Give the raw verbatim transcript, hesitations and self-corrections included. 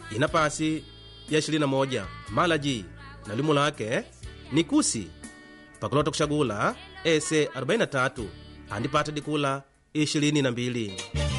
ina pasi ya ishirini na moja malaji na limu lake ni kusi pakulota kushagula ese arobaini na tatu andipata dikula ishirini na mbili.